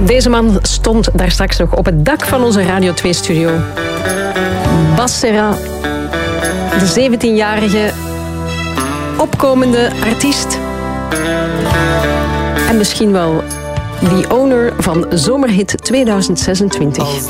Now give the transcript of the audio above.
Deze man stond daar straks nog op het dak van onze Radio 2-studio. Bas Serra, de 17-jarige opkomende artiest. En misschien wel the owner van Zomerhit 2026.